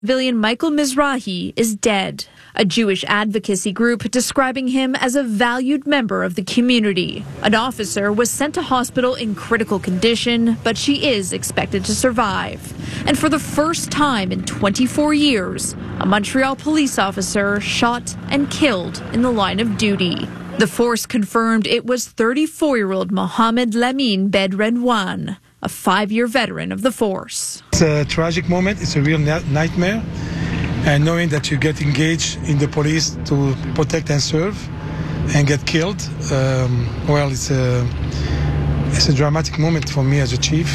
Civilian Michael Mizrahi is dead. A Jewish advocacy group describing him as a valued member of the community. An officer was sent to hospital in critical condition, but she is expected to survive. And for the first time in 24 years, a Montreal police officer shot and killed in the line of duty. The force confirmed it was 34-year-old Mohamed Lamine Bedredouane, a 5-year veteran of the force. It's a tragic moment. It's a real nightmare. And knowing that you get engaged in the police to protect and serve and get killed, well, it's a dramatic moment for me as a chief.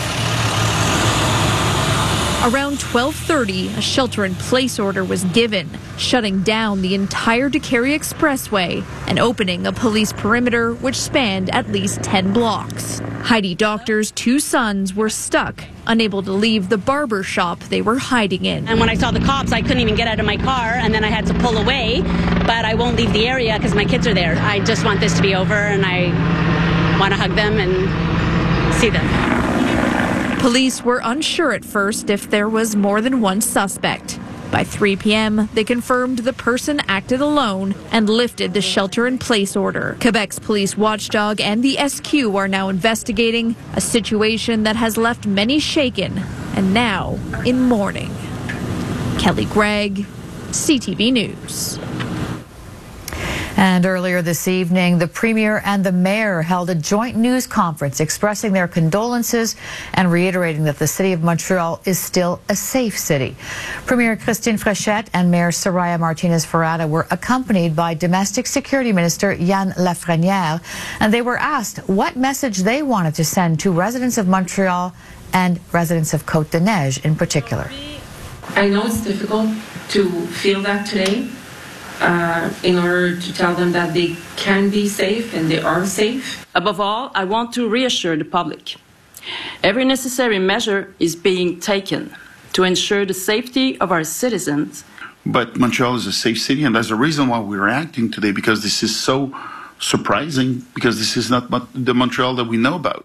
Around 12:30, a shelter-in-place order was given, shutting down the entire Décarie Expressway and opening a police perimeter which spanned at least 10 blocks. Heidi Doctor's 2 sons were stuck, unable to leave the barber shop they were hiding in. And when I saw the cops, I couldn't even get out of my car, and then I had to pull away, but I won't leave the area because my kids are there. I just want this to be over, and I want to hug them and see them. Police were unsure at first if there was more than one suspect. By 3 p.m., they confirmed the person acted alone and lifted the shelter-in-place order. Quebec's police watchdog and the SQ are now investigating a situation that has left many shaken and now in mourning. Kelly Gregg, CTV News. And earlier this evening, the Premier and the Mayor held a joint news conference expressing their condolences and reiterating that the City of Montreal is still a safe city. Premier Christine Fréchette and Mayor Soraya Martinez-Ferrada were accompanied by Domestic Security Minister Yann Lafrenière, and they were asked what message they wanted to send to residents of Montreal and residents of Côte-des-Neiges in particular. I know it's difficult to feel that today. In order to tell them that they can be safe and they are safe. Above all, I want to reassure the public. Every necessary measure is being taken to ensure the safety of our citizens. But Montreal is a safe city, and that's the reason why we're acting today, because this is so surprising, because this is not the Montreal that we know about.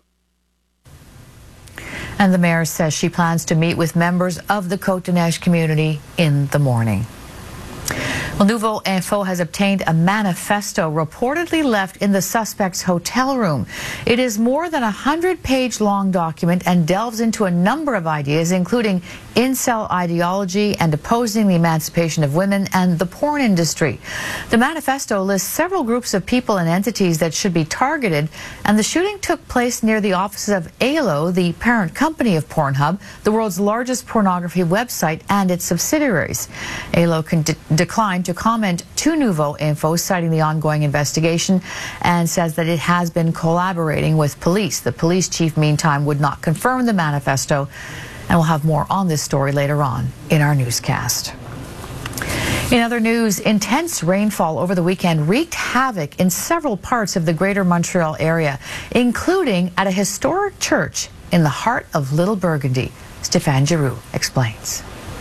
And the mayor says she plans to meet with members of the Côte-des-Neiges community in the morning. Well, Nouveau Info has obtained a manifesto reportedly left in the suspect's hotel room. It is more than a 100-page long document and delves into a number of ideas, including incel ideology and opposing the emancipation of women and the porn industry. The manifesto lists several groups of people and entities that should be targeted, and the shooting took place near the offices of ALO, the parent company of Pornhub, the world's largest pornography website, and its subsidiaries. ALO declined to comment to Nouveau Info, citing the ongoing investigation, and says that it has been collaborating with police. The police chief, meantime, would not confirm the manifesto, and we'll have more on this story later on in our newscast. In other news, intense rainfall over the weekend wreaked havoc in several parts of the greater Montreal area, including at a historic church in the heart of Little Burgundy. Stéphane Giroux explains.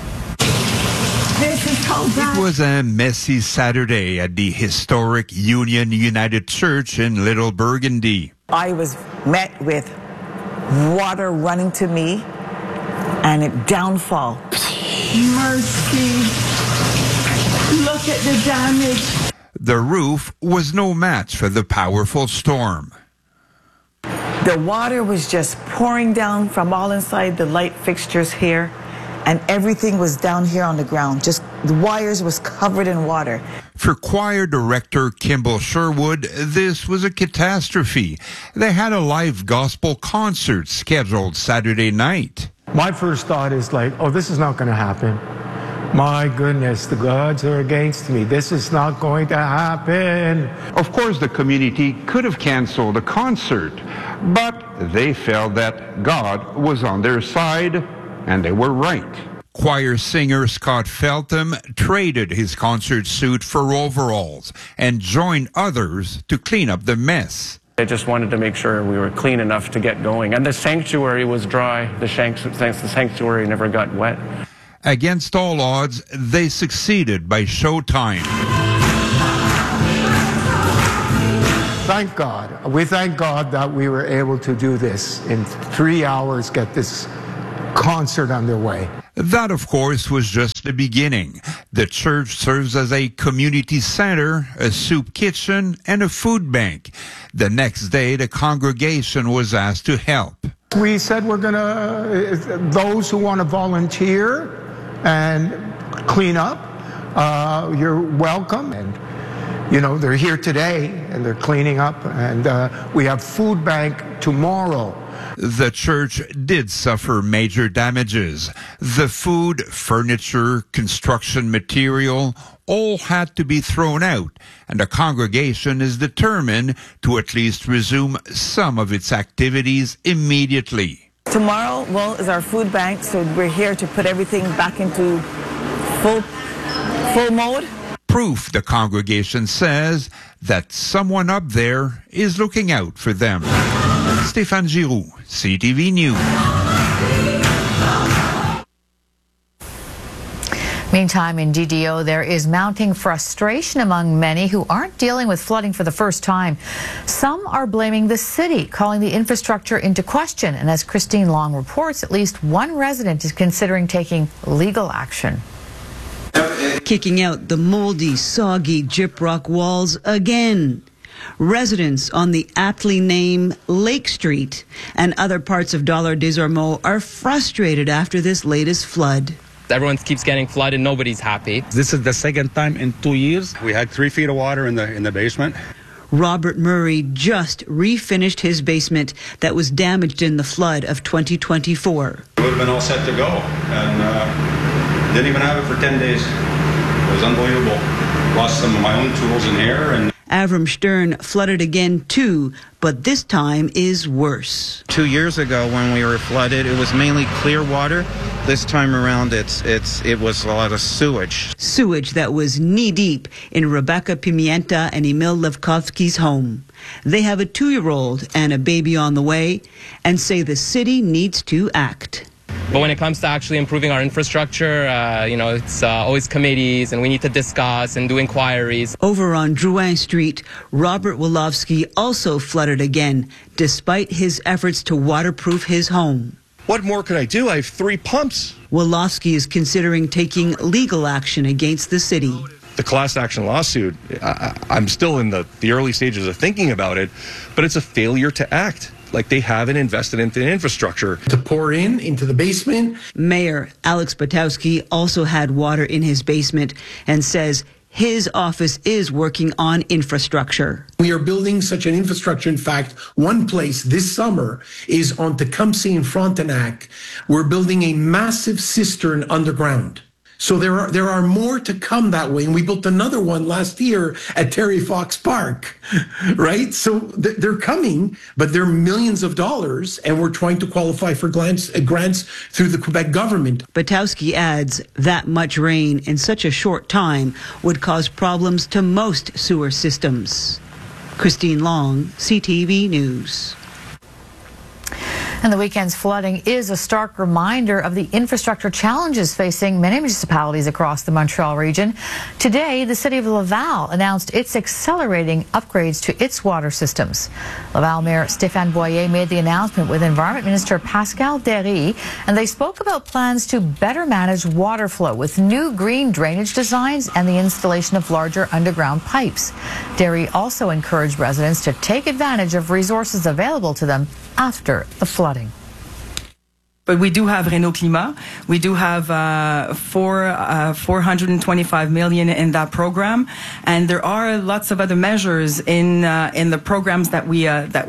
It was a messy Saturday at the historic Union United Church in Little Burgundy. I was met with water running to me and a downfall. Mercy. Look at the damage. The roof was no match for the powerful storm. The water was just pouring down from all inside the light fixtures here, and everything was down here on the ground. Just the wires was covered in water. For choir director Kimball Sherwood, this was a catastrophe. They had a live gospel concert scheduled Saturday night. My first thought is like, oh, this is not going to happen. My goodness, the gods are against me. This is not going to happen. Of course, the community could have canceled the concert, but they felt that God was on their side, and they were right. Choir singer Scott Feltham traded his concert suit for overalls and joined others to clean up the mess. I just wanted to make sure we were clean enough to get going. And the sanctuary was dry. The sanctuary never got wet. Against all odds, they succeeded by showtime. Thank God. We thank God that we were able to do this in 3 hours, get this concert underway. That, of course, was just the beginning. The church serves as a community center, a soup kitchen, and a food bank. The next day, the congregation was asked to help. We said we're going to, those who want to volunteer and clean up, you're welcome. And, you know, they're here today and they're cleaning up, and we have food bank tomorrow. The church did suffer major damages. The food, furniture, construction material all had to be thrown out, and the congregation is determined to at least resume some of its activities immediately. Tomorrow, well, is our food bank, so we're here to put everything back into full mode. Proof, the congregation says, that someone up there is looking out for them. Stéphane Giroux, CTV News. Meantime, in DDO, there is mounting frustration among many who aren't dealing with flooding for the first time. Some are blaming the city, calling the infrastructure into question. And as Christine Long reports, at least one resident is considering taking legal action. Kicking out the moldy, soggy gyprock walls again. Residents on the aptly named Lake Street and other parts of Dollard des Ormeaux are frustrated after this latest flood. Everyone keeps getting flooded. Nobody's happy. This is the second time in 2 years. We had 3 feet of water in the basement. Robert Murray just refinished his basement that was damaged in the flood of 2024. We would have been all set to go, and didn't even have it for 10 days. It was unbelievable. Lost some of my own tools in here. And Avram Stern flooded again too, but this time is worse. 2 years ago when we were flooded, it was mainly clear water. This time around, it was a lot of sewage. Sewage that was knee-deep in Rebecca Pimienta and Emil Levkovsky's home. They have a 2-year-old and a baby on the way and say the city needs to act. But when it comes to actually improving our infrastructure, it's always committees, and we need to discuss and do inquiries. Over on Drouin Street, Robert Wolofsky also flooded again, despite his efforts to waterproof his home. What more could I do? I have 3 pumps. Wolofsky is considering taking legal action against the city. The class action lawsuit, I'm still in the early stages of thinking about it, but it's a failure to act. Like they haven't invested into the infrastructure. To pour into the basement. Mayor Alex Batowski also had water in his basement and says his office is working on infrastructure. We are building such an infrastructure. In fact, one place this summer is on Tecumseh in Frontenac. We're building a massive cistern underground. So there are more to come that way. And we built another one last year at Terry Fox Park, right? So they're coming, but they're millions of dollars, and we're trying to qualify for grants through the Quebec government. Batowski adds that much rain in such a short time would cause problems to most sewer systems. Christine Long, CTV News. And the weekend's flooding is a stark reminder of the infrastructure challenges facing many municipalities across the Montreal region. Today, the city of Laval announced it's accelerating upgrades to its water systems. Laval Mayor Stéphane Boyer made the announcement with Environment Minister Pascal Derry, and they spoke about plans to better manage water flow with new green drainage designs and the installation of larger underground pipes. Derry also encouraged residents to take advantage of resources available to them after the flooding. But we do have Renault Climat. We do have 425 million in that program, and there are lots of other measures in the programs that we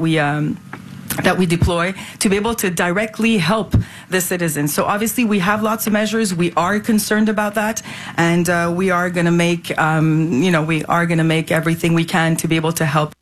deploy to be able to directly help the citizens. So obviously we have lots of measures. We are concerned about that, and we are going to make everything we can to be able to help.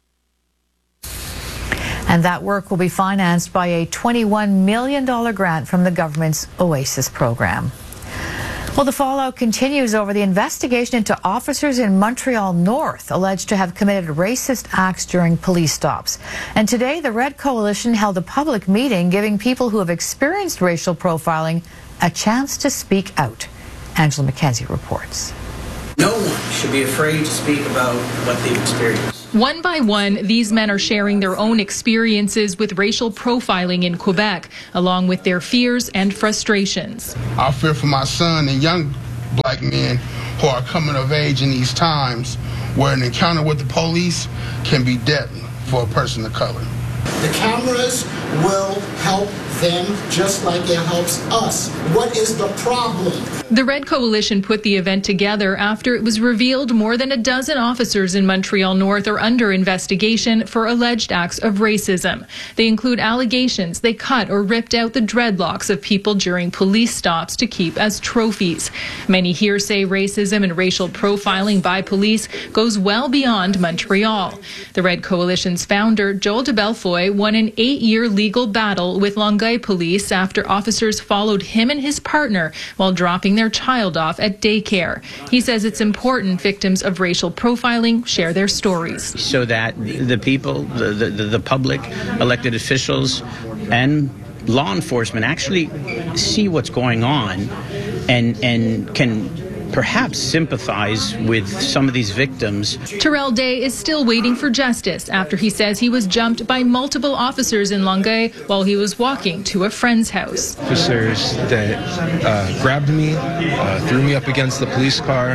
And that work will be financed by a $21 million grant from the government's OASIS program. Well, the fallout continues over the investigation into officers in Montreal North alleged to have committed racist acts during police stops. And today, the Red Coalition held a public meeting giving people who have experienced racial profiling a chance to speak out. Angela McKenzie reports. No one should be afraid to speak about what they've experienced. One by one, these men are sharing their own experiences with racial profiling in Quebec, along with their fears and frustrations. I fear for my son and young black men who are coming of age in these times where an encounter with the police can be deadly for a person of color. The cameras will help them just like it helps us. What is the problem? The Red Coalition put the event together after it was revealed more than a dozen officers in Montreal North are under investigation for alleged acts of racism. They include allegations they cut or ripped out the dreadlocks of people during police stops to keep as trophies. Many here say racism and racial profiling by police goes well beyond Montreal. The Red Coalition's founder, Joel de Belfoy, won an 8-year legal battle with Longueuil police after officers followed him and his partner while dropping their child off at daycare. He says it's important victims of racial profiling share their stories. So that the people, the public, elected officials, and law enforcement actually see what's going on and can perhaps sympathize with some of these victims. Terrell Day is still waiting for justice after he says he was jumped by multiple officers in Longueuil while he was walking to a friend's house. Officers that grabbed me, threw me up against the police car,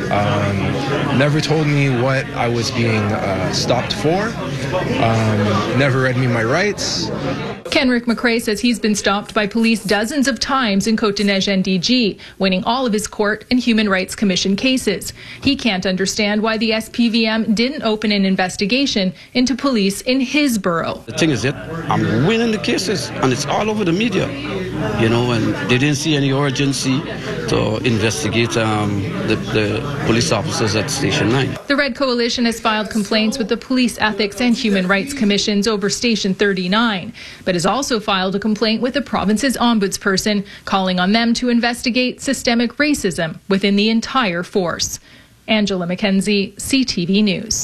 never told me what I was being stopped for, never read me my rights. Kenrick McRae says he's been stopped by police dozens of times in Côte-des-Neiges NDG, winning all of his court and Human Rights Commission cases. He can't understand why the SPVM didn't open an investigation into police in his borough. The thing is that I'm winning the cases, and it's all over the media, and they didn't see any urgency to investigate the police officers at Station 9. The Red Coalition has filed complaints with the Police Ethics and Human Rights Commissions over Station 39, but has also filed a complaint with the province's ombudsperson, calling on them to investigate systemic racism within the entire force. Angela McKenzie, CTV News.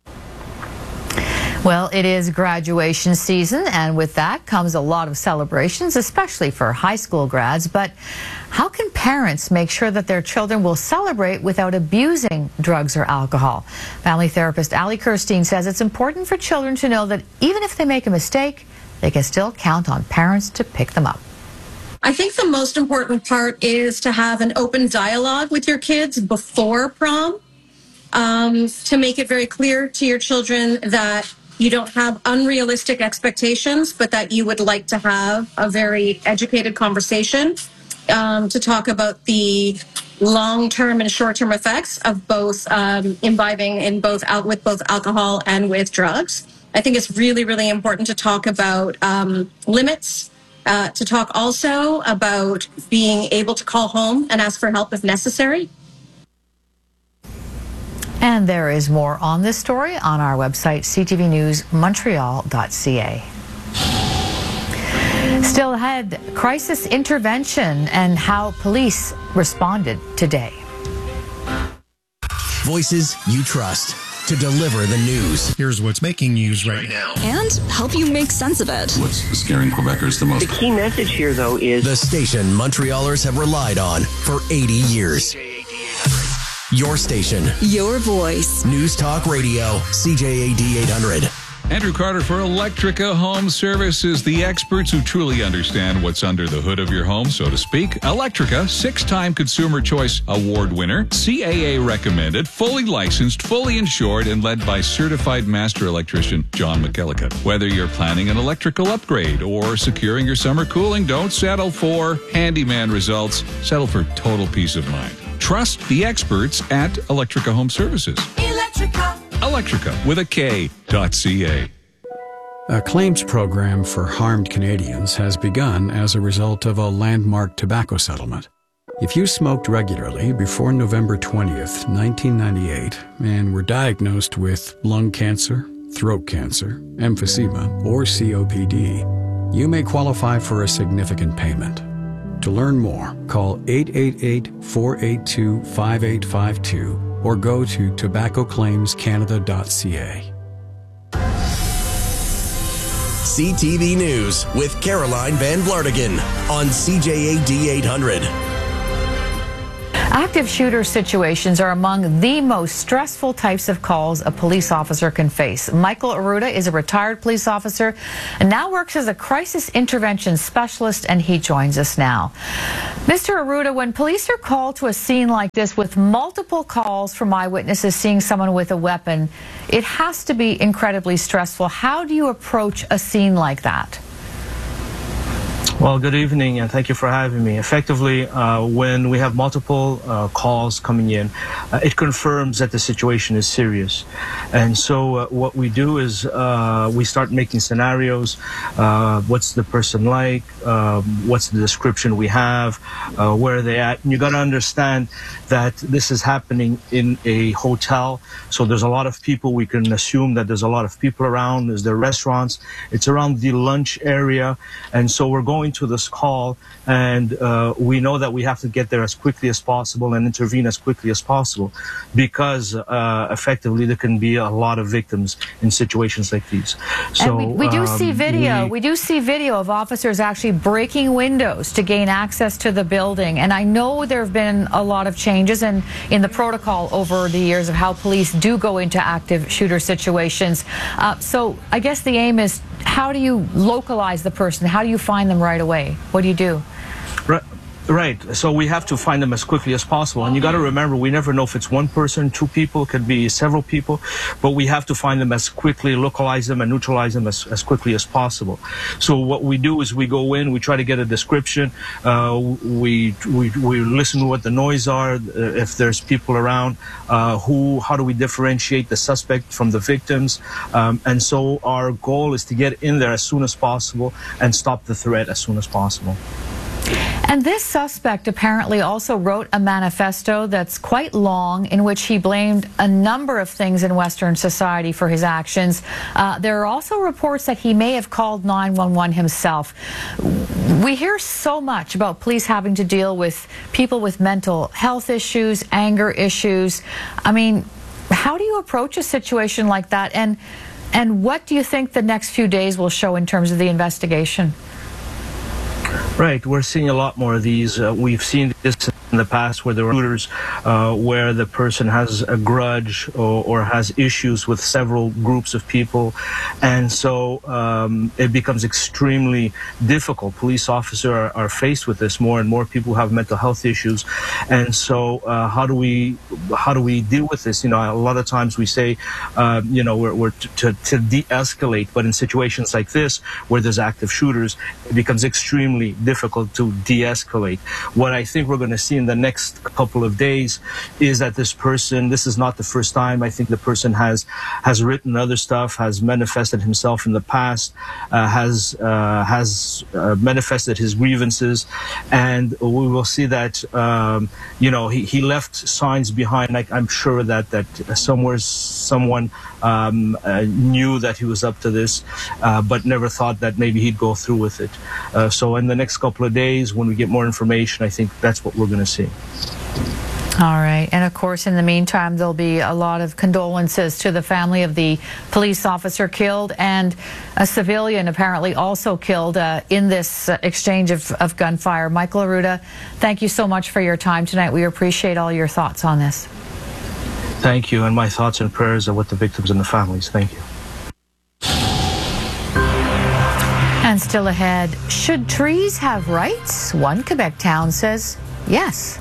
Well, it is graduation season, and with that comes a lot of celebrations, especially for high school grads. But how can parents make sure that their children will celebrate without abusing drugs or alcohol? Family therapist Ali Kirstein says it's important for children to know that even if they make a mistake, they can still count on parents to pick them up. I think the most important part is to have an open dialogue with your kids before prom, to make it very clear to your children that you don't have unrealistic expectations, but that you would like to have a very educated conversation to talk about the long-term and short-term effects of both imbibing in with both alcohol and with drugs. I think it's really, really important to talk about limits, to talk also about being able to call home and ask for help if necessary. And there is more on this story on our website, ctvnewsmontreal.ca. Still ahead, crisis intervention and how police responded today. Voices you trust to deliver the news. Here's what's making news right now. And help you make sense of it. What's scaring Quebecers the most? The key message here, though, is the station Montrealers have relied on for 80 years. Your station. Your voice. News Talk Radio, CJAD 800. Andrew Carter for Electrica Home Services, the experts who truly understand what's under the hood of your home, so to speak. Electrica, 6-time Consumer Choice Award winner, CAA recommended, fully licensed, fully insured, and led by certified master electrician John McKellicut. Whether you're planning an electrical upgrade or securing your summer cooling, don't settle for handyman results. Settle for total peace of mind. Trust the experts at Electrica Home Services. Electrica with a K.ca. A claims program for harmed Canadians has begun as a result of a landmark tobacco settlement. If you smoked regularly before November 20th, 1998, and were diagnosed with lung cancer, throat cancer, emphysema, or COPD, you may qualify for a significant payment. To learn more, call 888-482-5852 or go to tobaccoclaimscanada.ca. CTV News with Caroline Van Vlartigan on CJAD 800. Active shooter situations are among the most stressful types of calls a police officer can face. Michael Aruda is a retired police officer and now works as a crisis intervention specialist, and he joins us now. Mr. Aruda, when police are called to a scene like this with multiple calls from eyewitnesses seeing someone with a weapon, it has to be incredibly stressful. How do you approach a scene like that? Well, good evening, and thank you for having me. Effectively, when we have multiple calls coming in, it confirms that the situation is serious. And so what we do is we start making scenarios. What's the person like? What's the description we have? Where are they at? And you got to understand that this is happening in a hotel. So there's a lot of people. We can assume that there's a lot of people around. There's the restaurants. It's around the lunch area. And so we're going to this call, and we know that we have to get there as quickly as possible and intervene as quickly as possible, because effectively there can be a lot of victims in situations like these. So and we do see video. We do see video of officers actually breaking windows to gain access to the building. And I know there have been a lot of changes in the protocol over the years of how police do go into active shooter situations. So I guess the aim is, how do you localize the person? How do you find them right away? What do you do? Right. So we have to find them as quickly as possible. And you got to remember, we never know if it's one person, two people, it could be several people, but we have to find them as quickly, localize them and neutralize them as quickly as possible. So what we do is we go in, we try to get a description, we listen to what the noise are, if there's people around, how do we differentiate the suspect from the victims? And so our goal is to get in there as soon as possible and stop the threat as soon as possible. And this suspect apparently also wrote a manifesto that's quite long, in which he blamed a number of things in Western society for his actions. There are also reports that he may have called 911 himself. We hear so much about police having to deal with people with mental health issues, anger issues. I mean, how do you approach a situation like that? And what do you think the next few days will show in terms of the investigation? Right, we're seeing a lot more of these. We've seen this in the past where there were shooters where the person has a grudge or has issues with several groups of people, and so it becomes extremely difficult. Police officers are faced with this. More and more people have mental health issues, and so how do we deal with this? You know, a lot of times we say, you know, we're to de-escalate, but in situations like this where there's active shooters, it becomes extremely difficult to de-escalate. What I think we're going to see in the next couple of days is that this is not the first time. I think the person has written other stuff, has manifested himself in the past, has manifested his grievances, and we will see that you know, he left signs behind. I'm sure that somewhere someone knew that he was up to this, but never thought that maybe he'd go through with it. So in the next couple of days, when we get more information, I think that's what we're going to see. All right. And of course, in the meantime, there'll be a lot of condolences to the family of the police officer killed and a civilian apparently also killed in this exchange of gunfire. Michael Aruda, thank you so much for your time tonight. We appreciate all your thoughts on this. Thank you. And my thoughts and prayers are with the victims and the families. Thank you. And still ahead, should trees have rights? One Quebec town says yes.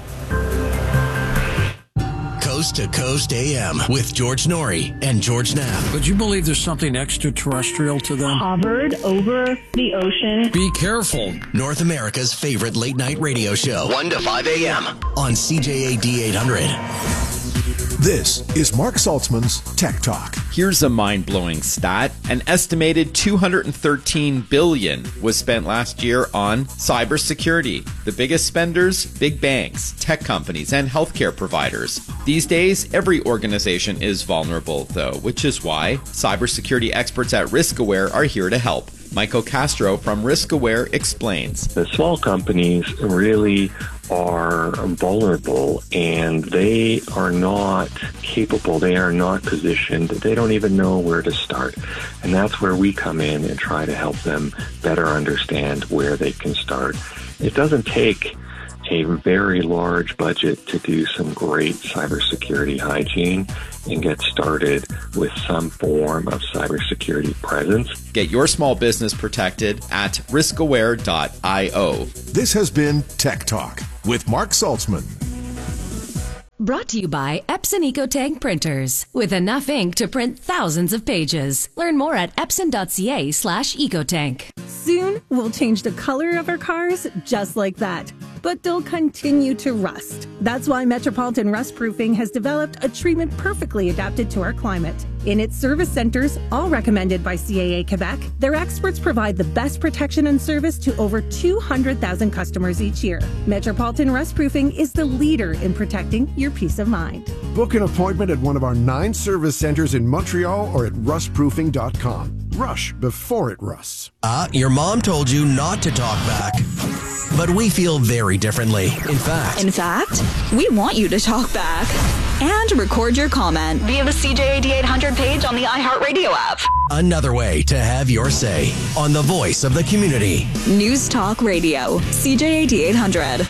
Coast to Coast AM with George Norrie and George Knapp. Would you believe there's something extraterrestrial to them? Hovered over the ocean. Be careful. North America's favorite late night radio show, 1 to 5 a.m. on CJAD 800. This is Mark Saltzman's Tech Talk. Here's a mind-blowing stat. An estimated $213 billion was spent last year on cybersecurity. The biggest spenders, big banks, tech companies, and healthcare providers. These days, every organization is vulnerable, though, which is why cybersecurity experts at RiskAware are here to help. Michael Castro from RiskAware explains. The small companies really are vulnerable, and they are not capable, they are not positioned, they don't even know where to start. And that's where we come in and try to help them better understand where they can start. It doesn't take a very large budget to do some great cybersecurity hygiene and get started with some form of cybersecurity presence. Get your small business protected at riskaware.io. This has been Tech Talk with Mark Saltzman. Brought to you by Epson EcoTank printers. With enough ink to print thousands of pages. Learn more at epson.ca/ecotank. Soon, we'll change the color of our cars just like that. But they'll continue to rust. That's why Metropolitan Rust Proofing has developed a treatment perfectly adapted to our climate. In its service centers, all recommended by CAA Quebec, their experts provide the best protection and service to over 200,000 customers each year. Metropolitan Rust Proofing is the leader in protecting your peace of mind. Book an appointment at one of our 9 service centers in Montreal or at rustproofing.com. Rush before it rusts. Your mom told you not to talk back. But we feel very differently. In fact, we want you to talk back and record your comment via the CJAD 800 page on the iHeartRadio app. Another way to have your say on the voice of the community. News Talk Radio, CJAD 800.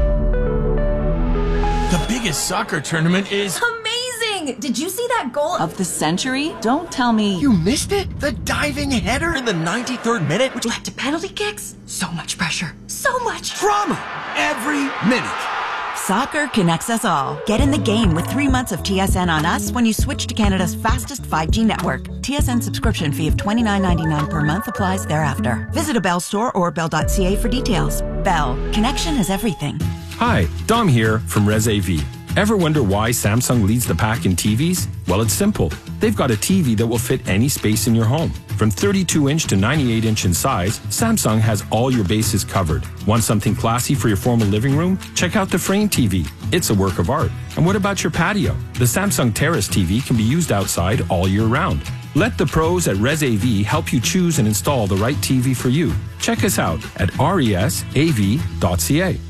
The biggest soccer tournament is amazing! Did you see that goal of the century? Don't tell me you missed it. The diving header in the 93rd minute, which led to penalty kicks. So much pressure. So much drama every minute. Soccer connects us all. Get in the game with 3 months of TSN on us when you switch to Canada's fastest 5G network. TSN subscription fee of $29.99 per month applies thereafter. Visit a Bell store or bell.ca for details. Bell. Connection is everything. Hi, Dom here from ResAV. Ever wonder why Samsung leads the pack in TVs? Well, it's simple. They've got a TV that will fit any space in your home. From 32-inch to 98-inch in size, Samsung has all your bases covered. Want something classy for your formal living room? Check out the Frame TV. It's a work of art. And what about your patio? The Samsung Terrace TV can be used outside all year round. Let the pros at ResAV help you choose and install the right TV for you. Check us out at resav.ca.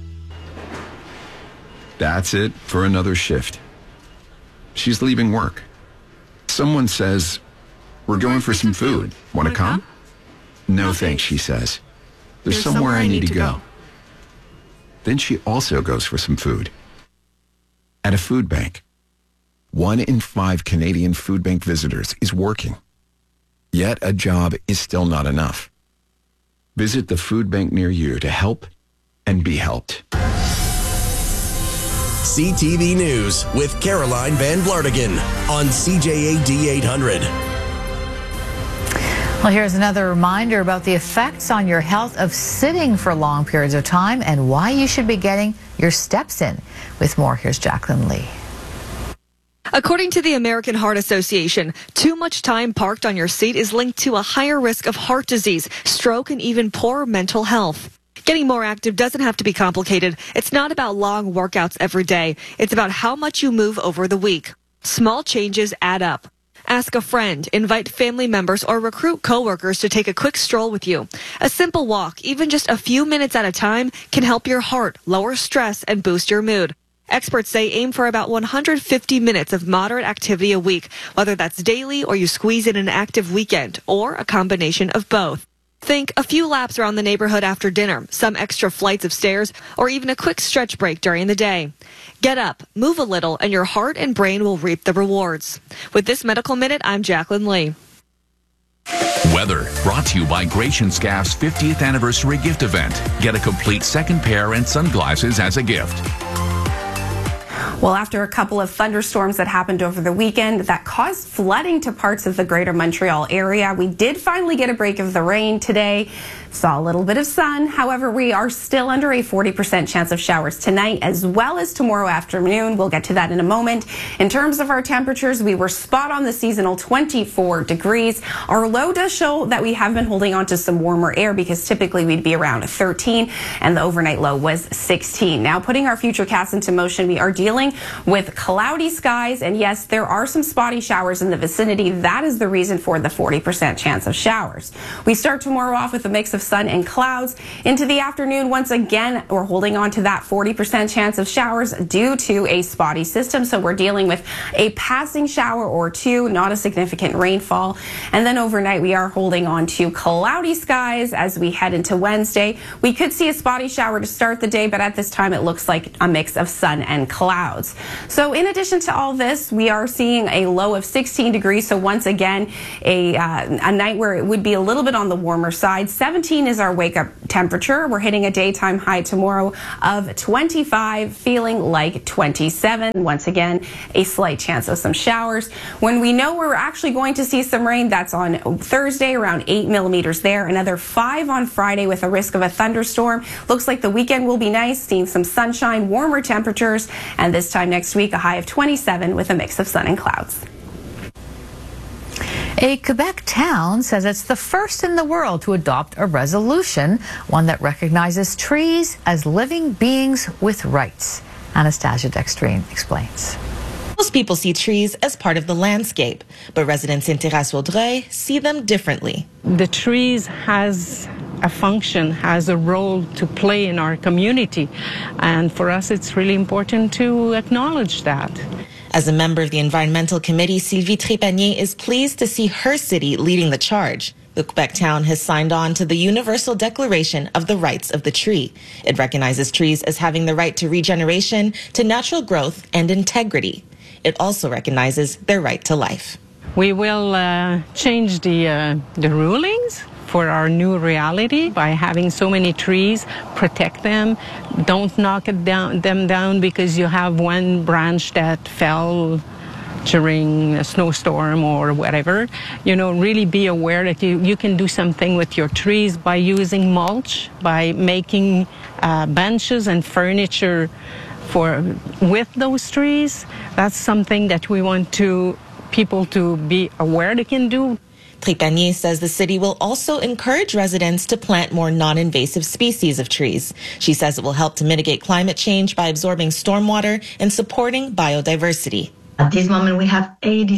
That's it for another shift. She's leaving work. Someone says, "We're going for some food. Want to come?" No thanks, she says. There's somewhere I need to go. Then she also goes for some food. At a food bank. 1 in 5 Canadian food bank visitors is working. Yet a job is still not enough. Visit the food bank near you to help and be helped. CTV News with Caroline Van Blartigan on CJAD 800. Well, here's another reminder about the effects on your health of sitting for long periods of time and why you should be getting your steps in. With more, here's Jacqueline Lee. According to the American Heart Association, too much time parked on your seat is linked to a higher risk of heart disease, stroke, and even poor mental health. Getting more active doesn't have to be complicated. It's not about long workouts every day. It's about how much you move over the week. Small changes add up. Ask a friend, invite family members, or recruit coworkers to take a quick stroll with you. A simple walk, even just a few minutes at a time, can help your heart, lower stress, and boost your mood. Experts say aim for about 150 minutes of moderate activity a week, whether that's daily or you squeeze in an active weekend, or a combination of both. Think a few laps around the neighborhood after dinner, some extra flights of stairs, or even a quick stretch break during the day. Get up, move a little, and your heart and brain will reap the rewards. With this Medical Minute, I'm Jacqueline Lee. Weather brought to you by Gratian Scaff's 50th anniversary gift event. Get a complete second pair and sunglasses as a gift. Well, after a couple of thunderstorms that happened over the weekend that caused flooding to parts of the greater Montreal area, we did finally get a break of the rain today. Saw a little bit of sun. However, we are still under a 40% chance of showers tonight as well as tomorrow afternoon. We'll get to that in a moment. In terms of our temperatures, we were spot on the seasonal 24 degrees. Our low does show that we have been holding on to some warmer air because typically we'd be around 13 and the overnight low was 16. Now putting our futurecast into motion, we are dealing with cloudy skies, and yes, there are some spotty showers in the vicinity. That is the reason for the 40% chance of showers. We start tomorrow off with a mix of of sun and clouds. Into the afternoon, once again, we're holding on to that 40% chance of showers due to a spotty system. So we're dealing with a passing shower or two, not a significant rainfall. And then overnight, we are holding on to cloudy skies as we head into Wednesday. We could see a spotty shower to start the day, but at this time, it looks like a mix of sun and clouds. So in addition to all this, we are seeing a low of 16 degrees. So once again, a night where it would be a little bit on the warmer side. 17 is our wake up temperature. We're hitting a daytime high tomorrow of 25, feeling like 27. Once again, a slight chance of some showers. When we know we're actually going to see some rain, that's on Thursday, around 8 millimeters there. Another 5 on Friday with a risk of a thunderstorm. Looks like the weekend will be nice, seeing some sunshine, warmer temperatures, and this time next week, a high of 27 with a mix of sun and clouds. A Quebec town says it's the first in the world to adopt a resolution, one that recognizes trees as living beings with rights. Anastasia Dextrine explains. Most people see trees as part of the landscape, but residents in Terrasse-Vaudreuil see them differently. The trees has a function, has a role to play in our community, and for us it's really important to acknowledge that. As a member of the Environmental Committee, Sylvie Trépanier is pleased to see her city leading the charge. The Quebec town has signed on to the Universal Declaration of the Rights of the Tree. It recognizes trees as having the right to regeneration, to natural growth, and integrity. It also recognizes their right to life. We will change the rulings for our new reality by having so many trees. Protect them. Don't knock them down because you have one branch that fell during a snowstorm or whatever. You know, really be aware that you can do something with your trees by using mulch, by making benches and furniture with those trees. That's something that we want people to be aware they can do. Trépanier says the city will also encourage residents to plant more non-invasive species of trees. She says it will help to mitigate climate change by absorbing stormwater and supporting biodiversity. At this moment, we have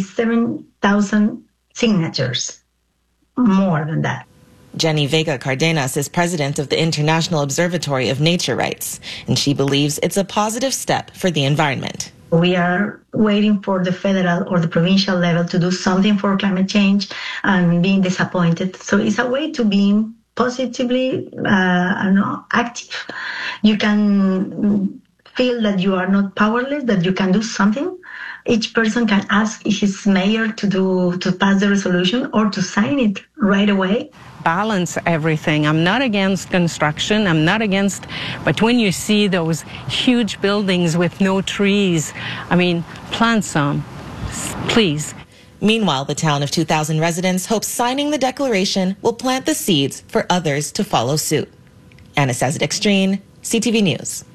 87,000 signatures, more than that. Jenny Vega Cardenas is president of the International Observatory of Nature Rights, and she believes it's a positive step for the environment. We are waiting for the federal or the provincial level to do something for climate change and being disappointed. So it's a way to be positively active. You can feel that you are not powerless, that you can do something. Each person can ask his mayor to pass the resolution or to sign it right away. Balance everything. I'm not against construction. I'm not against, but when you see those huge buildings with no trees, I mean, plant some, please. Meanwhile, the town of 2,000 residents hopes signing the declaration will plant the seeds for others to follow suit. Anastasia Dextrine, CTV News.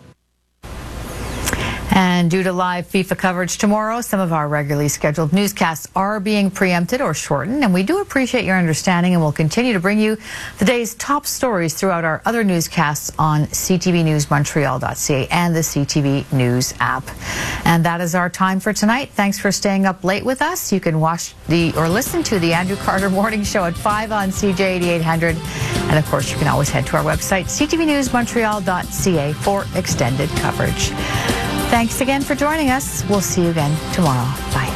And due to live FIFA coverage tomorrow, some of our regularly scheduled newscasts are being preempted or shortened, and we do appreciate your understanding, and we'll continue to bring you the day's top stories throughout our other newscasts on ctvnewsmontreal.ca and the CTV News app. And that is our time for tonight. Thanks for staying up late with us. You can watch or listen to the Andrew Carter Morning Show at 5 on CJ 8800. And of course, you can always head to our website, ctvnewsmontreal.ca, for extended coverage. Thanks again for joining us. We'll see you again tomorrow. Bye.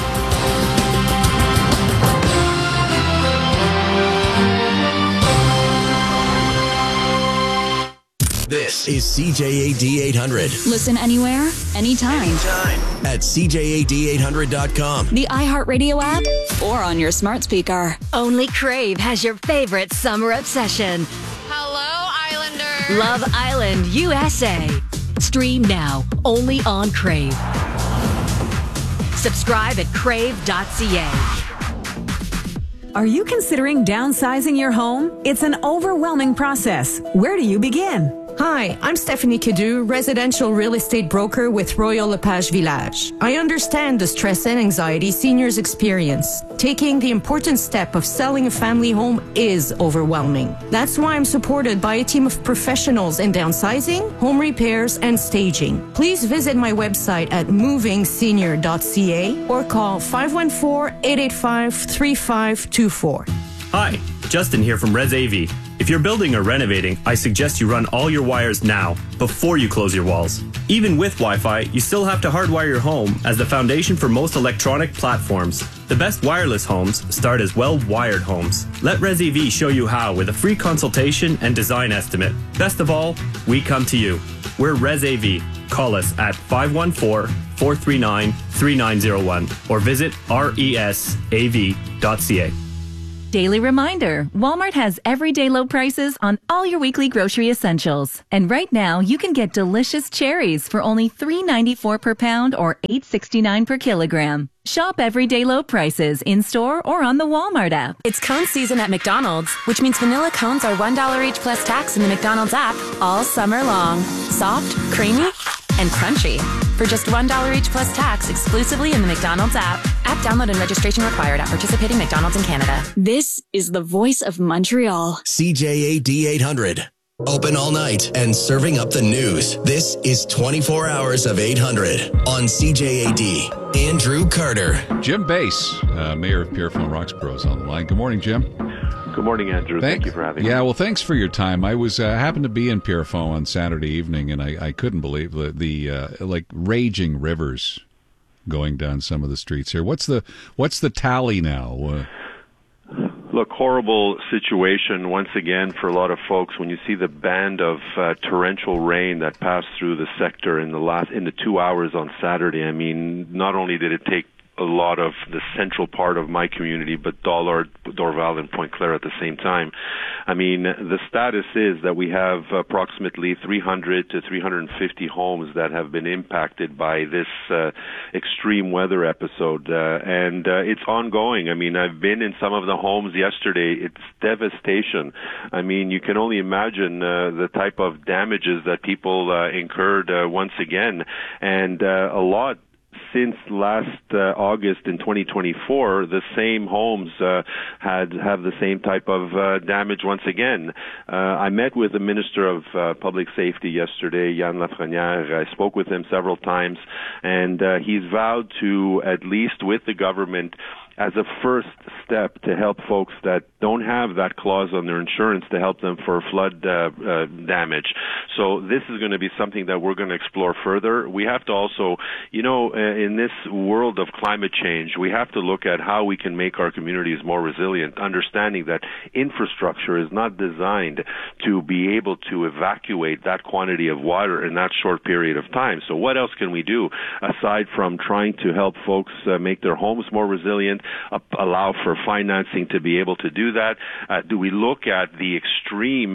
This is CJAD 800. Listen anywhere, anytime. At CJAD800.com. The iHeartRadio app or on your smart speaker. Only Crave has your favorite summer obsession. Hello, Islander. Love Island, USA. Stream now, only on Crave. Subscribe at crave.ca. Are you considering downsizing your home? It's an overwhelming process. Where do you begin? Hi, I'm Stephanie Cadu, residential real estate broker with Royal LePage Village. I understand the stress and anxiety seniors experience. Taking the important step of selling a family home is overwhelming. That's why I'm supported by a team of professionals in downsizing, home repairs, and staging. Please visit my website at movingsenior.ca or call 514-885-3524. Hi, Justin here from Res AV. If If you're building or renovating, I suggest you run all your wires now, before you close your walls. Even with Wi-Fi, you still have to hardwire your home as the foundation for most electronic platforms. The best wireless homes start as well-wired homes. Let ResAV show you how with a free consultation and design estimate. Best of all, we come to you. We're ResAV. Call us at 514-439-3901 or visit resav.ca. Daily reminder, Walmart has everyday low prices on all your weekly grocery essentials. And right now, you can get delicious cherries for only $3.94 per pound or $8.69 per kilogram. Shop everyday low prices in-store or on the Walmart app. It's cone season at McDonald's, which means vanilla cones are $1 each plus tax in the McDonald's app all summer long. Soft, creamy, and crunchy. For just $1 each plus tax exclusively in the McDonald's app. App download and registration required at participating McDonald's in Canada. This is the voice of Montreal. CJAD 800. Open all night and serving up the news. This is 24 hours of 800 on CJAD. Andrew Carter. Jim Bass, Mayor of Pierrefonds Roxborough, is on the line. Good morning, Jim. Good morning, Andrew. Thank you for having me. Yeah, well, thanks for your time. I was happened to be in Pierrefonds on Saturday evening, and I couldn't believe the like raging rivers going down some of the streets here. What's the tally now? Look, horrible situation once again for a lot of folks when you see the band of torrential rain that passed through the sector in the 2 hours on Saturday. I mean, not only did it take a lot of the central part of my community, but Dollard, Dorval, and Pointe-Claire at the same time. I mean, the status is that we have approximately 300 to 350 homes that have been impacted by this extreme weather episode, and it's ongoing. I mean, I've been in some of the homes yesterday. It's devastation. I mean, you can only imagine the type of damages that people incurred once again, and a lot since last August in 2024, the same homes have the same type of damage once again. I met with the Minister of Public Safety yesterday, Yann Lafrenière. I spoke with him several times, and he's vowed to, at least with the government, as a first step to help folks that don't have that clause on their insurance to help them for flood damage. So this is going to be something that we're going to explore further. We have to also, in this world of climate change, we have to look at how we can make our communities more resilient, understanding that infrastructure is not designed to be able to evacuate that quantity of water in that short period of time. So what else can we do aside from trying to help folks make their homes more resilient, allow for financing to be able to do that? Do we look at the extreme,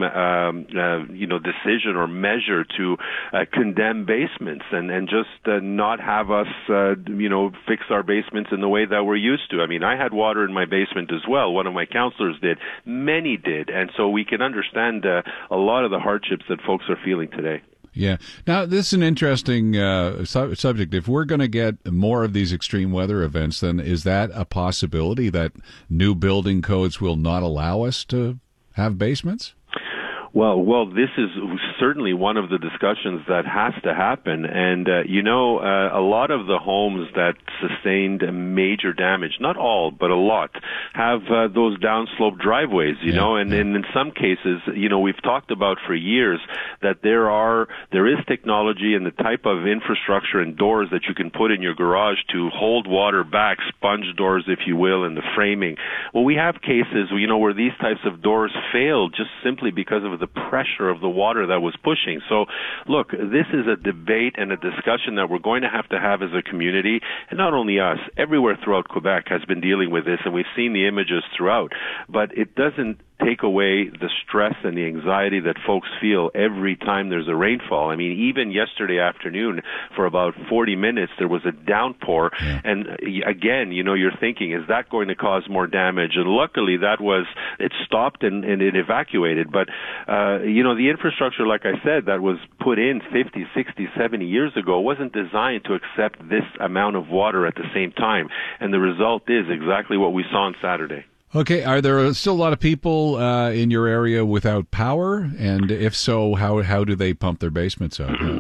decision or measure to condemn basements and just not have us, fix our basements in the way that we're used to? I mean, I had water in my basement as well. One of my counselors did. Many did. And so we can understand a lot of the hardships that folks are feeling today. Yeah. Now, this is an interesting subject. If we're going to get more of these extreme weather events, then is that a possibility that new building codes will not allow us to have basements? Well, this is certainly one of the discussions that has to happen. And, a lot of the homes that sustained major damage, not all, but a lot, have those downslope driveways, and in some cases, we've talked about for years that there is technology and the type of infrastructure and doors that you can put in your garage to hold water back, sponge doors, if you will, and the framing. Well, we have cases, where these types of doors fail just simply because of the pressure of the water that was pushing. So, look, this is a debate and a discussion that we're going to have as a community, and not only us, everywhere throughout Quebec has been dealing with this, and we've seen the images throughout, but it doesn't take away the stress and the anxiety that folks feel every time there's a rainfall. I mean, even yesterday afternoon, for about 40 minutes, there was a downpour, and again, you're thinking, is that going to cause more damage? And luckily, it stopped and it evacuated. But, the infrastructure, like I said, that was put in 50, 60, 70 years ago wasn't designed to accept this amount of water at the same time. And the result is exactly what we saw on Saturday. Okay, are there still a lot of people in your area without power? And if so, how do they pump their basements out? There's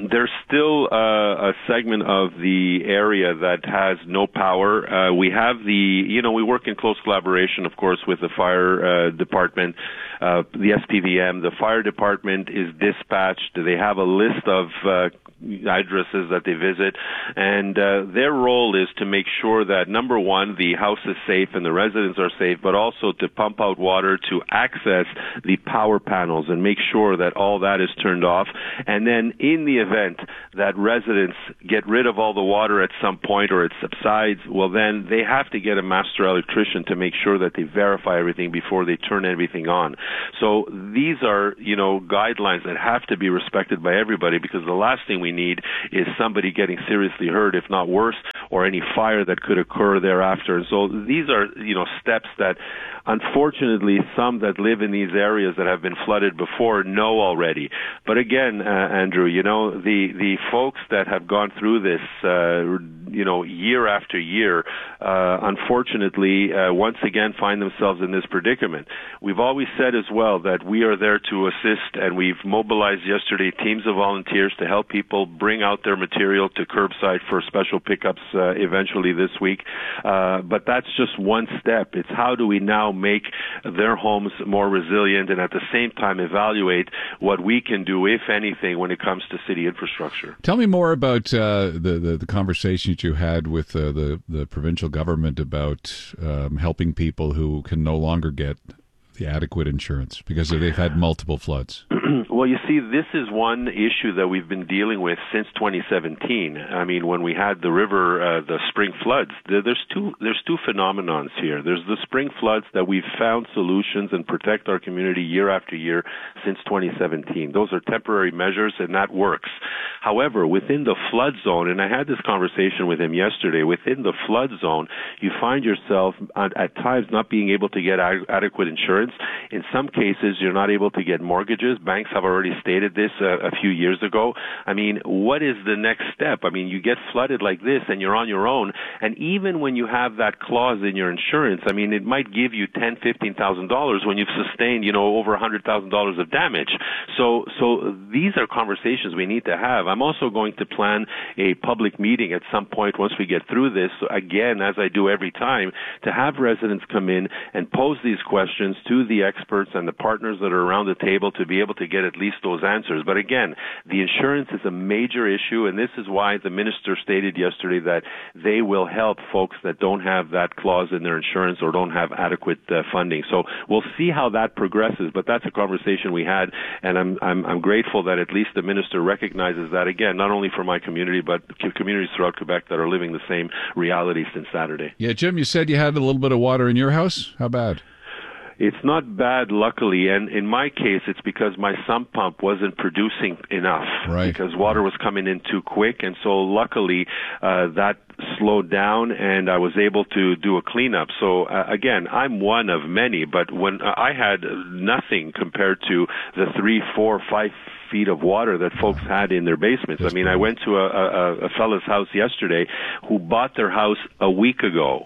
still a segment of the area that has no power. We have we work in close collaboration, of course, with the fire department, the SPVM. The fire department is dispatched. They have a list of addresses that they visit, and their role is to make sure that, number one, the house is safe and the residents are safe, but also to pump out water to access the power panels and make sure that all that is turned off. And then in the event that residents get rid of all the water at some point or it subsides, well, then they have to get a master electrician to make sure that they verify everything before they turn everything on. So these are, guidelines that have to be respected by everybody, because the last thing we need is somebody getting seriously hurt, if not worse, or any fire that could occur thereafter. And so these are, steps that unfortunately some that live in these areas that have been flooded before know already. But again, Andrew, the folks that have gone through this, year after year, unfortunately, once again find themselves in this predicament. We've always said as well that we are there to assist, and we've mobilized yesterday teams of volunteers to help people bring out their material to curbside for special pickups eventually this week. But that's just one step. It's how do we now make their homes more resilient and at the same time evaluate what we can do, if anything, when it comes to city infrastructure. Tell me more about the conversation that you had with the provincial government about helping people who can no longer get the adequate insurance because they've had multiple floods. Well, you see, this is one issue that we've been dealing with since 2017. I mean, when we had the river, the spring floods, there's two phenomenons here. There's the spring floods that we've found solutions and protect our community year after year since 2017. Those are temporary measures, and that works. However, within the flood zone, and I had this conversation with him yesterday, within the flood zone, you find yourself at times not being able to get adequate insurance. In some cases, you're not able to get mortgages. Banks have already stated this a few years ago. I mean, what is the next step? I mean, you get flooded like this and you're on your own. And even when you have that clause in your insurance, I mean, it might give you $10,000, $15,000 when you've sustained, over $100,000 of damage. So these are conversations we need to have. I'm also going to plan a public meeting at some point once we get through this, again, as I do every time, to have residents come in and pose these questions to the experts and the partners that are around the table to be able to get at least those answers. But again, the insurance is a major issue, and this is why the minister stated yesterday that they will help folks that don't have that clause in their insurance or don't have adequate funding. So we'll see how that progresses, but that's a conversation we had, and I'm grateful that at least the minister recognizes that, again, not only for my community, but communities throughout Quebec that are living the same reality since Saturday. Yeah, Jim, you said you had a little bit of water in your house. How bad? It's not bad, luckily, and in my case, it's because my sump pump wasn't producing enough, right, because water was coming in too quick, and so luckily that slowed down, and I was able to do a cleanup. So again, I'm one of many, but when I had nothing compared to the 3, 4, 5 feet of water that folks had in their basements. I mean, I went to a fella's house yesterday who bought their house a week ago.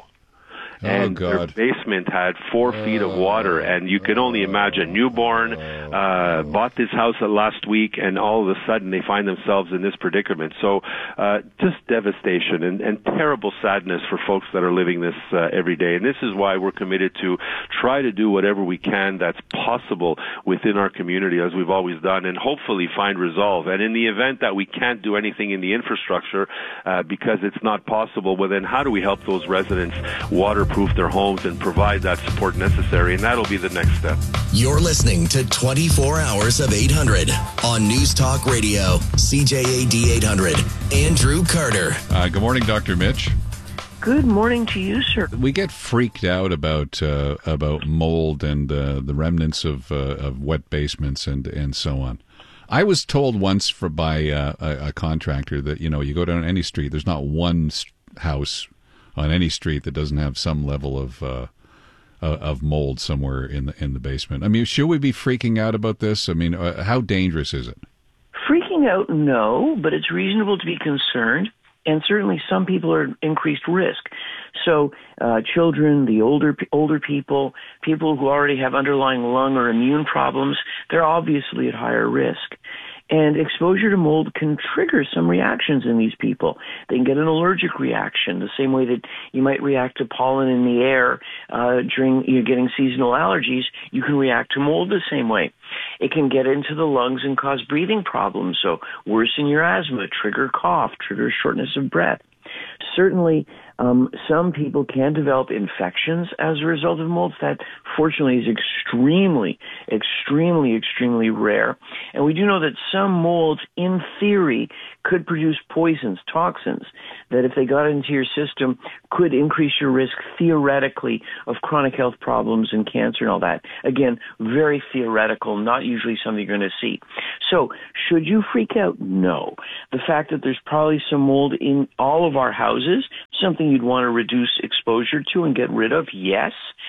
And their basement had 4 feet of water, and you can only imagine, newborn, bought this house last week, and all of a sudden they find themselves in this predicament. So just devastation and terrible sadness for folks that are living this every day. And this is why we're committed to try to do whatever we can that's possible within our community, as we've always done, and hopefully find resolve. And in the event that we can't do anything in the infrastructure because it's not possible, well, then how do we help those residents waterproof their homes and provide that support necessary? And that'll be the next step. You're listening to 24 Hours of 800 on News Talk Radio, CJAD 800. Andrew Carter. Good morning, Dr. Mitch. Good morning to you, sir. We get freaked out about mold and the remnants of wet basements and so on. I was told once by a contractor that, you go down any street, there's not one house on any street that doesn't have some level of mold somewhere in the basement. I mean, should we be freaking out about this? I mean, how dangerous is it? Freaking out, no, but it's reasonable to be concerned, and certainly some people are at increased risk. So children, the older people who already have underlying lung or immune problems, they're obviously at higher risk. And exposure to mold can trigger some reactions in these people. They can get an allergic reaction, the same way that you might react to pollen in the air during you're getting seasonal allergies. You can react to mold the same way. It can get into the lungs and cause breathing problems, so worsen your asthma, trigger cough, trigger shortness of breath. Certainly, some people can develop infections as a result of molds. That, fortunately, is extremely, extremely, extremely rare. And we do know that some molds, in theory, could produce poisons, toxins, that if they got into your system could increase your risk, theoretically, of chronic health problems and cancer and all that. Again, very theoretical, not usually something you're going to see. So, should you freak out? No. The fact that there's probably some mold in all of our houses, something you'd want to reduce exposure to and get rid of, yes.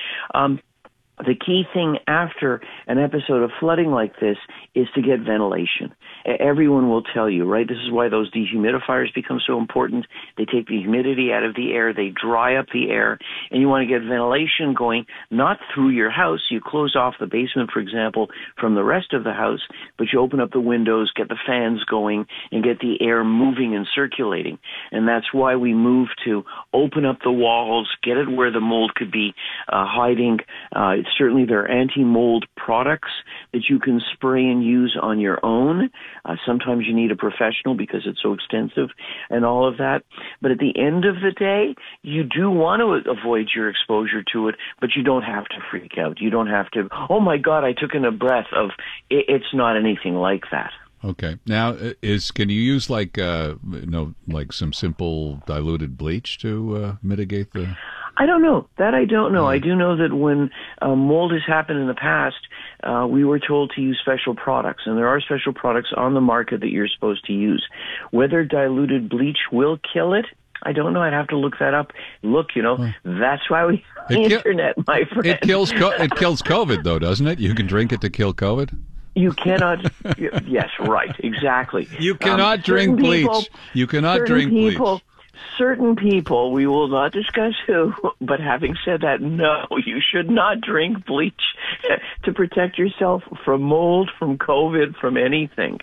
The key thing after an episode of flooding like this is to get ventilation. Everyone will tell you, right? This is why those dehumidifiers become so important. They take the humidity out of the air, they dry up the air, and you want to get ventilation going, not through your house. You close off the basement, for example, from the rest of the house, but you open up the windows, get the fans going, and get the air moving and circulating. And that's why we move to open up the walls, get it where the mold could be hiding. Certainly there are anti-mold products that you can spray and use on your own. Sometimes you need a professional because it's so extensive and all of that. But at the end of the day, you do want to avoid your exposure to it, but you don't have to freak out. You don't have to, oh my God, I took in a breath of, it's not anything like that. Okay. Now, can you use like some simple diluted bleach to mitigate the? I don't know. That I don't know. I do know that when mold has happened in the past, we were told to use special products, and there are special products on the market that you're supposed to use. Whether diluted bleach will kill it, I don't know. I'd have to look that up. Look, that's why we have the internet, my friend. It kills COVID, though, doesn't it? You can drink it to kill COVID? You cannot. Yes, right, exactly. You cannot drink bleach. You cannot drink bleach. Certain people, we will not discuss who, but having said that, no, you should not drink bleach to protect yourself from mold, from COVID, from anything.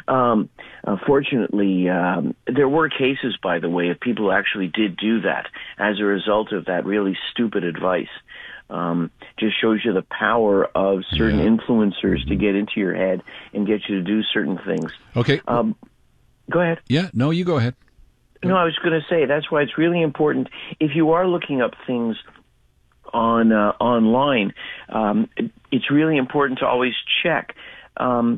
Fortunately, there were cases, by the way, of people who actually did do that as a result of that really stupid advice. Just shows you the power of certain influencers to get into your head and get you to do certain things. Okay. Go ahead. Yeah, no, you go ahead. No, I was going to say that's why it's really important if you are looking up things on online. It's really important to always check. The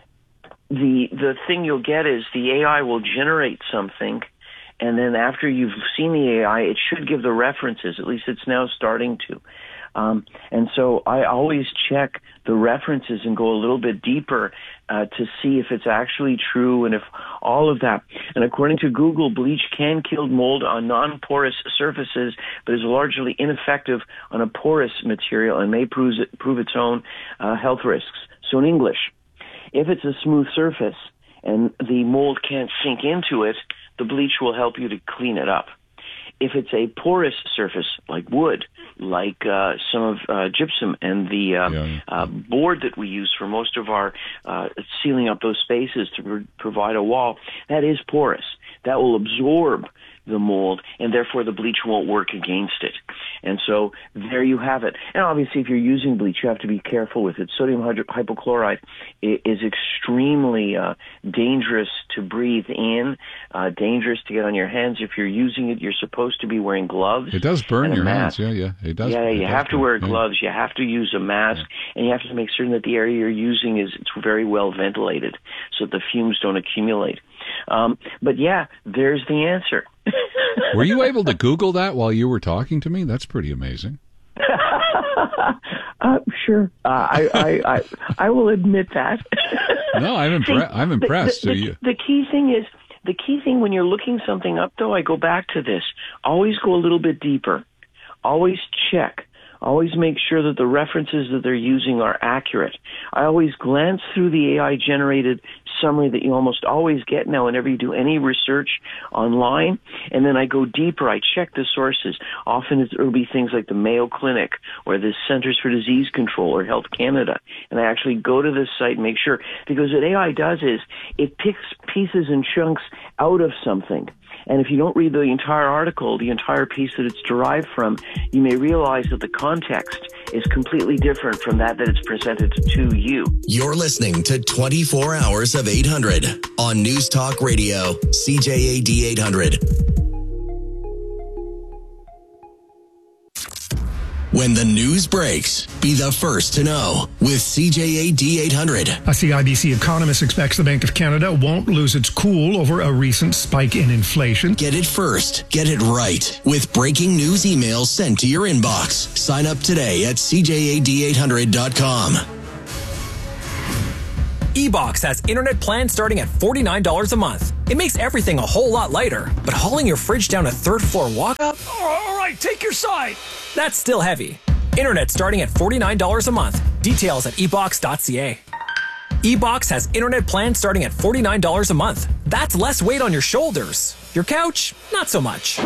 thing you'll get is the AI will generate something, and then after you've seen the AI, it should give the references. At least it's now starting to. And so I always check the references and go a little bit deeper to see if it's actually true and if all of that. And according to Google, bleach can kill mold on non-porous surfaces, but is largely ineffective on a porous material and may prove its own health risks. So in English, if it's a smooth surface and the mold can't sink into it, the bleach will help you to clean it up. If it's a porous surface, like wood, like some of gypsum and the board that we use for most of our sealing up those spaces to provide a wall, that is porous. That will absorb the mold, and therefore the bleach won't work against it. And so there you have it. And obviously, if you're using bleach, you have to be careful with it. Sodium hypochlorite is extremely dangerous to breathe in, dangerous to get on your hands. If you're using it, you're supposed to be wearing gloves. It does burn your hands. Yeah, it does. Yeah, you have to wear gloves. You have to use a mask, and you have to make certain that the area you're using it's very well ventilated so that the fumes don't accumulate. But yeah, there's the answer. Were you able to Google that while you were talking to me? That's pretty amazing. Sure. I will admit that. No, I'm impressed. The key thing when you're looking something up, though, I go back to this. Always go a little bit deeper. Always check. Always make sure that the references that they're using are accurate. I always glance through the AI-generated summary that you almost always get now whenever you do any research online. And then I go deeper. I check the sources. Often it will be things like the Mayo Clinic or the Centers for Disease Control or Health Canada. And I actually go to this site and make sure, because what AI does is it picks pieces and chunks out of something. And if you don't read the entire article, the entire piece that it's derived from, you may realize that the context is completely different from that it's presented to you. You're listening to 24 Hours of 800 on News Talk Radio, CJAD 800. When the news breaks, be the first to know with CJAD 800. A CIBC economist expects the Bank of Canada won't lose its cool over a recent spike in inflation. Get it first. Get it right. With breaking news emails sent to your inbox. Sign up today at CJAD800.com. eBox has internet plans starting at $49 a month. It makes everything a whole lot lighter, but hauling your fridge down a third floor walk up? All right, take your side. That's still heavy. Internet starting at $49 a month. Details at ebox.ca. eBox has internet plans starting at $49 a month. That's less weight on your shoulders. Your couch, not so much.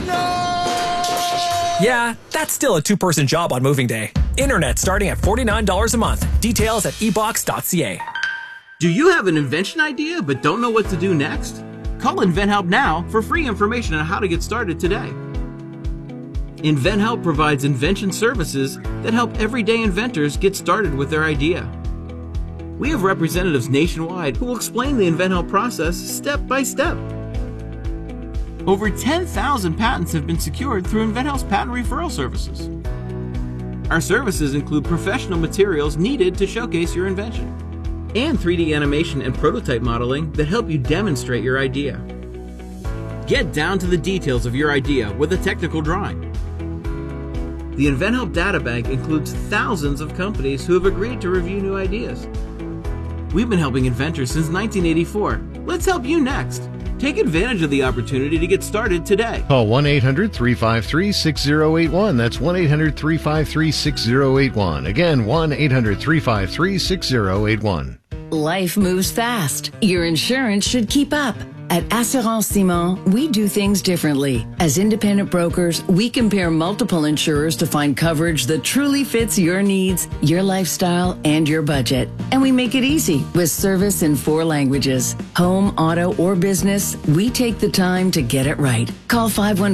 Yeah, that's still a two-person job on moving day. Internet starting at $49 a month. Details at ebox.ca. Do you have an invention idea but don't know what to do next? Call InventHelp now for free information on how to get started today. InventHelp provides invention services that help everyday inventors get started with their idea. We have representatives nationwide who will explain the InventHelp process step by step. Over 10,000 patents have been secured through InventHelp's patent referral services. Our services include professional materials needed to showcase your invention, and 3D animation and prototype modeling that help you demonstrate your idea. Get down to the details of your idea with a technical drawing. The InventHelp Data Bank includes thousands of companies who have agreed to review new ideas. We've been helping inventors since 1984. Let's help you next. Take advantage of the opportunity to get started today. Call 1-800-353-6081. That's 1-800-353-6081. Again, 1-800-353-6081. Life moves fast. Your insurance should keep up. At Assurance Simon, we do things differently. As independent brokers, we compare multiple insurers to find coverage that truly fits your needs, your lifestyle, and your budget. And we make it easy with service in 4 languages. Home, auto, or business, we take the time to get it right. Call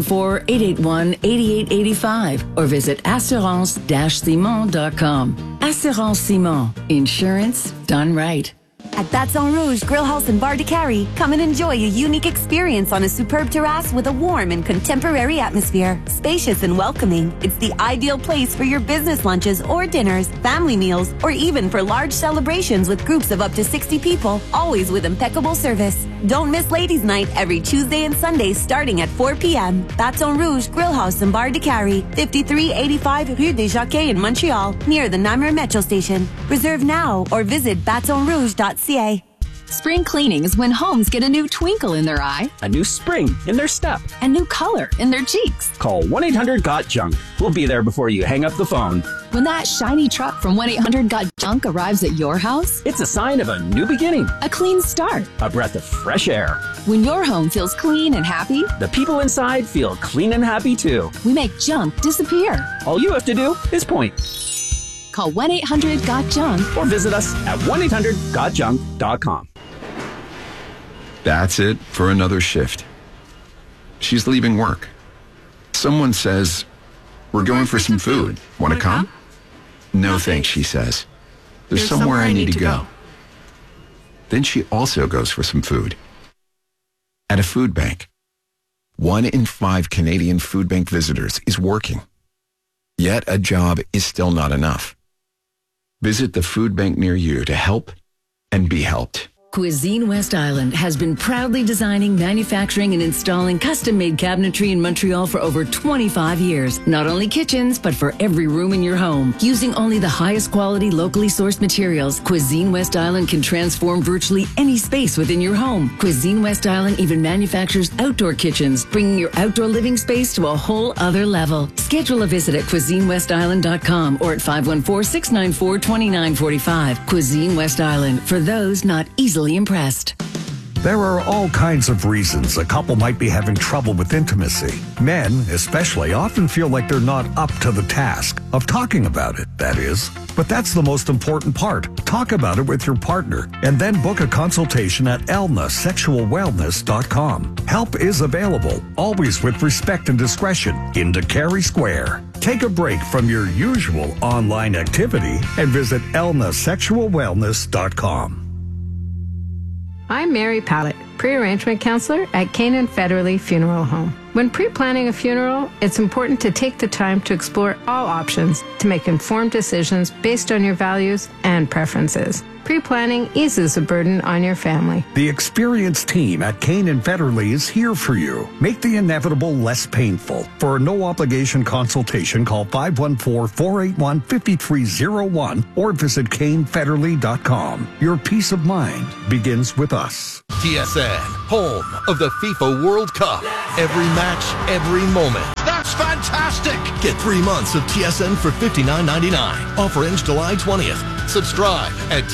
514-881-8885 or visit assurance-simon.com. Assurance Simon. Insurance done right. At Baton Rouge Grill House and Bar de Carry, come and enjoy a unique experience on a superb terrace with a warm and contemporary atmosphere. Spacious and welcoming, it's the ideal place for your business lunches or dinners, family meals, or even for large celebrations with groups of up to 60 people, always with impeccable service. Don't miss Ladies' Night every Tuesday and Sunday starting at 4 p.m. Baton Rouge Grill House and Bar de Carry, 5385 Rue des Jockeys in Montreal, near the Namur Metro Station. Reserve now or visit batonrouge.ca. Spring cleaning is when homes get a new twinkle in their eye, a new spring in their step, a new color in their cheeks. Call 1-800-GOT-JUNK. We'll be there before you hang up the phone. When that shiny truck from 1-800-GOT-JUNK arrives at your house, it's a sign of a new beginning, a clean start, a breath of fresh air. When your home feels clean and happy, the people inside feel clean and happy too. We make junk disappear. All you have to do is point. Call 1-800-GOT-JUNK or visit us at 1-800-GOTJUNK.com. That's it for another shift. She's leaving work. Someone says, "We're going for some food. Want to come?" No thanks, she says. There's somewhere I need to go. Then she also goes for some food. At a food bank. 1 in 5 Canadian food bank visitors is working. Yet a job is still not enough. Visit the food bank near you to help and be helped. Cuisine West Island has been proudly designing, manufacturing, and installing custom-made cabinetry in Montreal for over 25 years. Not only kitchens, but for every room in your home. Using only the highest quality, locally sourced materials, Cuisine West Island can transform virtually any space within your home. Cuisine West Island even manufactures outdoor kitchens, bringing your outdoor living space to a whole other level. Schedule a visit at CuisineWestIsland.com or at 514-694-2945. Cuisine West Island, for those not easily easily impressed. There are all kinds of reasons a couple might be having trouble with intimacy. Men, especially, often feel like they're not up to the task of talking about it, that is. But that's the most important part. Talk about it with your partner and then book a consultation at elnasexualwellness.com. Help is available, always with respect and discretion, in DeCary Square. Take a break from your usual online activity and visit elnasexualwellness.com. I'm Mary Pallett, pre-arrangement counselor at Canaan Federally Funeral Home. When pre-planning a funeral, it's important to take the time to explore all options to make informed decisions based on your values and preferences. Pre-planning eases the burden on your family. The experienced team at Canaan Federally is here for you. Make the inevitable less painful. For a no-obligation consultation, call 514-481-5301 or visit canefederally.com. Your peace of mind begins with us. TSN, home of the FIFA World Cup. Every match, every moment. That's fantastic! Get 3 months of TSN for $59.99. Offer ends July 20th. Subscribe at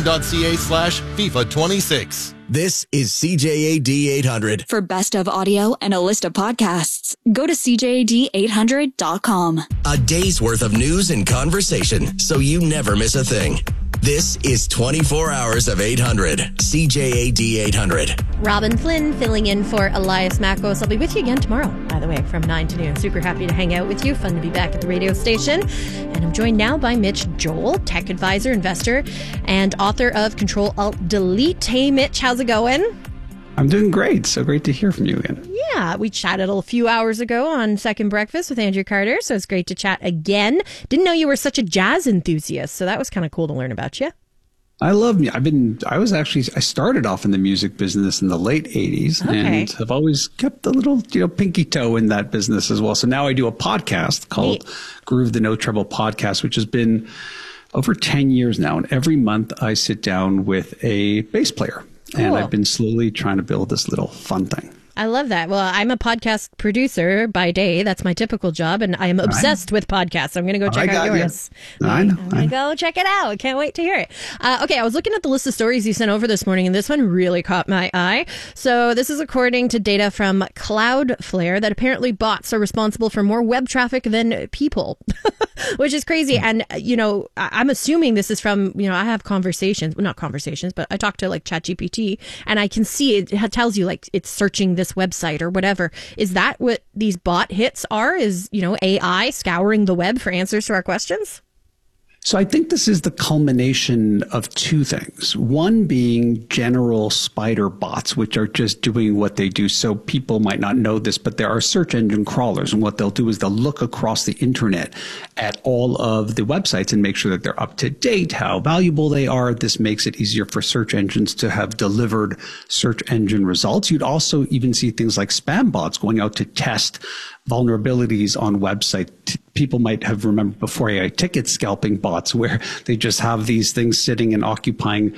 tsn.ca/FIFA26. This is CJAD 800. For best of audio and a list of podcasts, go to CJAD800.com. A day's worth of news and conversation, so you never miss a thing. This is 24 hours of 800. CJAD 800. Robin Flynn filling in for Elias Makos. I'll be with you again tomorrow, by the way, from 9 to noon. Super happy to hang out with you. Fun to be back at the radio station. And I'm joined now by Mitch Joel, tech advisor, investor, and author of Control-Alt-Delete. Hey, Mitch, how's it going? I'm doing great. So great to hear from you again. Yeah, we chatted a few hours ago on Second Breakfast with Andrew Carter, so it's great to chat again. Didn't know you were such a jazz enthusiast, so that was kind of cool to learn about you. I started off in the music business in the late 80s and have always kept a little, pinky toe in that business as well. So now I do a podcast called Groove the No Trouble Podcast, which has been over 10 years now. And every month I sit down with a bass player. Cool. And I've been slowly trying to build this little fun thing. I love that. Well, I'm a podcast producer by day. That's my typical job. And I am obsessed with podcasts. I'm going to go check out yours. I know. I'm going to go check it out. Can't wait to hear it. Okay, I was looking at the list of stories you sent over this morning, and this one really caught my eye. So this is according to data from Cloudflare that apparently bots are responsible for more web traffic than people, which is crazy. And, I'm assuming this is from, I have not conversations, but I talk to like ChatGPT, and I can see it tells you like it's searching this website or whatever. Is that what these bot hits are? Is, AI scouring the web for answers to our questions? So I think this is the culmination of two things. One being general spider bots, which are just doing what they do. So people might not know this, but there are search engine crawlers. And what they'll do is they'll look across the internet at all of the websites and make sure that they're up to date, how valuable they are. This makes it easier for search engines to have delivered search engine results. You'd also even see things like spam bots going out to test vulnerabilities on websites. People might have remembered before AI ticket scalping bots, where they just have these things sitting and occupying,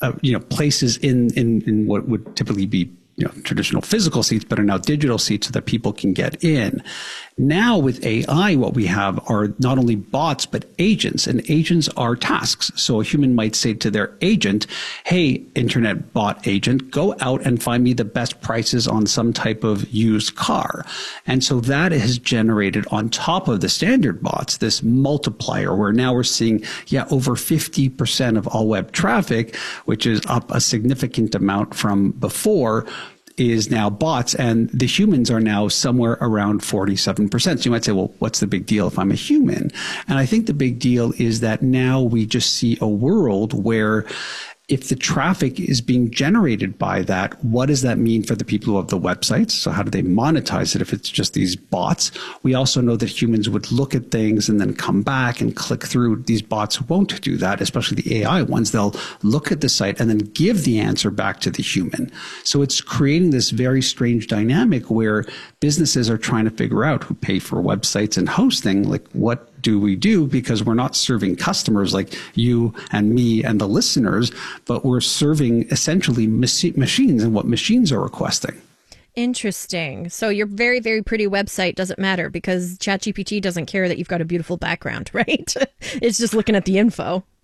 places in what would typically be, traditional physical seats, but are now digital seats so that people can get in. Now with AI, what we have are not only bots, but agents, and agents are tasks. So a human might say to their agent, hey, internet bot agent, go out and find me the best prices on some type of used car. And so that has generated on top of the standard bots, this multiplier where now we're seeing, over 50% of all web traffic, which is up a significant amount from before, is now bots, and the humans are now somewhere around 47%. So you might say, well, what's the big deal if I'm a human? And I think the big deal is that now we just see a world where if the traffic is being generated by that, what does that mean for the people who have the websites? So how do they monetize it if it's just these bots? We also know that humans would look at things and then come back and click through. These bots won't do that, especially the AI ones. They'll look at the site and then give the answer back to the human. So it's creating this very strange dynamic where businesses are trying to figure out who pay for websites and hosting, like what do we do? Because we're not serving customers like you and me and the listeners, but we're serving essentially machines and what machines are requesting. Interesting. So your very, very pretty website doesn't matter because ChatGPT doesn't care that you've got a beautiful background, right? It's just looking at the info.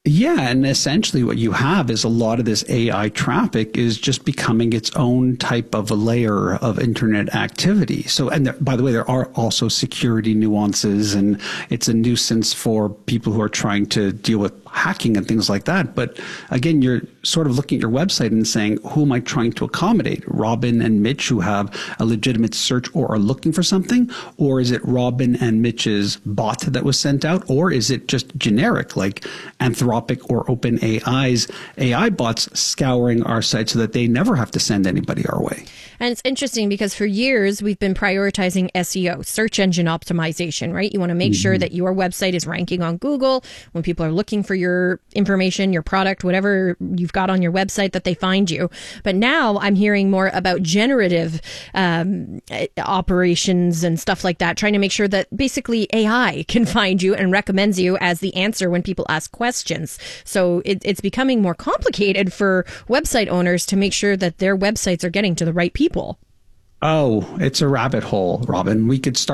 Yeah, and essentially what you have is a lot of this AI traffic is just becoming its own type of a layer of internet activity. So, and there, by the way, there are also security nuances, and it's a nuisance for people who are trying to deal with hacking and things like that. But again, you're sort of looking at your website and saying, who am I trying to accommodate? Robin and Mitch, who have a legitimate search or are looking for something? Or is it Robin and Mitch's bot that was sent out? Or is it just generic, like Anthropic or OpenAI's AI bots scouring our site so that they never have to send anybody our way? And it's interesting because for years we've been prioritizing SEO, search engine optimization, right? You want to make sure that your website is ranking on Google when people are looking for your information, your product, whatever you've got on your website, that they find you. But now I'm hearing more about generative operations and stuff like that, trying to make sure that basically AI can find you and recommends you as the answer when people ask questions. So it's becoming more complicated for website owners to make sure that their websites are getting to the right people. Oh, it's a rabbit hole, Robin. We could start